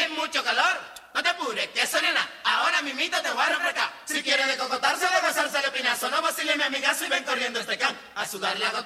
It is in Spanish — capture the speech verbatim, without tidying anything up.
es mucho calor. No te apures, que eso nena, ahora mimito te voy a refrescar. Si quieres de cocotarse, de gozarse el pinazo, no vacile mi amigazo y ven corriendo este can. A sudar la gota.